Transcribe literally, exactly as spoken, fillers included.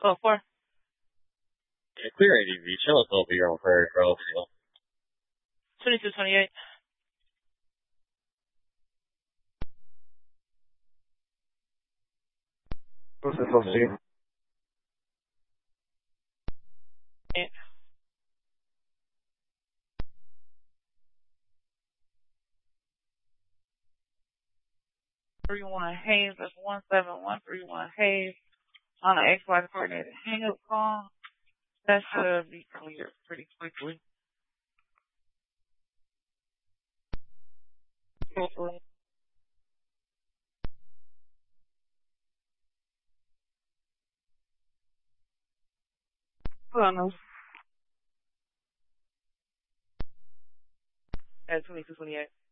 Oh, four. Yeah, clear A D V. Chillis over here on Prairie Grove Field. twenty-two twenty-eight. What's this supposed to be? Yeah. Three one Hayes, that's one seven one three one Hayes on an X Y coordinated hang up call. That should be cleared pretty quickly. Hopefully. Oh no. At twenty-two twenty-eight.